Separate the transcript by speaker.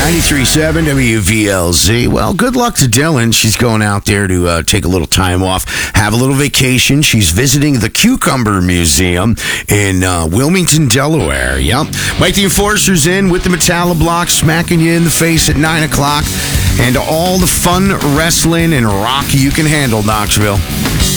Speaker 1: 93.7 WVLZ. Well, good luck to Dylan. She's going out there to take a little time off, have a little vacation. She's visiting the Cucumber Museum in Wilmington, Delaware. Yep. Mike the Enforcer's in with the Metalla Block, smacking you in the face at 9 o'clock. And all the fun wrestling and rock you can handle, Knoxville.